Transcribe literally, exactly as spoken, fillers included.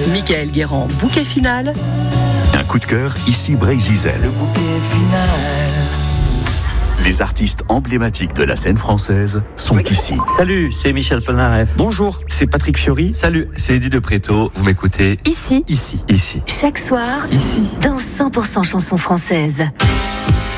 Michael Guérand, bouquet final. Un coup de cœur, ici Bray-Zizel. Le bouquet final. Les artistes emblématiques de la scène française sont ici. Salut, c'est Michel Polnareff. Bonjour, c'est Patrick Fiori. Salut, c'est Eddie de Préto. Vous m'écoutez Ici. Ici. Ici. Chaque soir. Ici. Dans cent pour cent chansons françaises.